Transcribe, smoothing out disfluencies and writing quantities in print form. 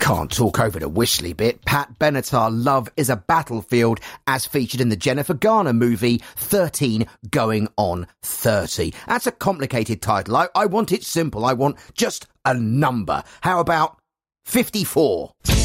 Can't talk over the whistly bit. Pat Benatar, Love is a Battlefield, as featured in the Jennifer Garner movie 13 Going on 30. That's a complicated title. I want it simple. I want just a number. How about 54?